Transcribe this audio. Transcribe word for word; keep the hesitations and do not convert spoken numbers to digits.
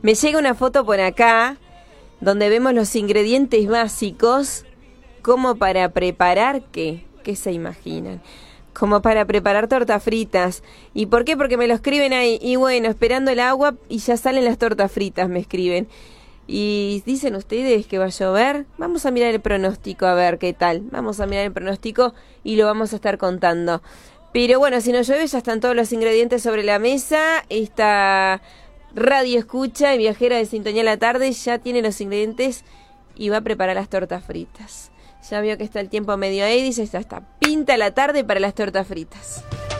Me llega una foto por acá donde vemos los ingredientes básicos como para preparar, ¿qué? ¿Qué se imaginan? Como para preparar tortas fritas. ¿Y por qué? Porque me lo escriben ahí. Y bueno, esperando el agua y ya salen las tortas fritas, me escriben. Y dicen ustedes que va a llover. Vamos a mirar el pronóstico a ver qué tal. Vamos a mirar el pronóstico y lo vamos a estar contando. Pero bueno, si no llueve ya están todos los ingredientes sobre la mesa. Esta radio escucha y viajera de Sintonía a la Tarde ya tiene los ingredientes y va a preparar las tortas fritas. Ya vio que está el tiempo medio ahí, dice, está, está pinta la tarde para las tortas fritas.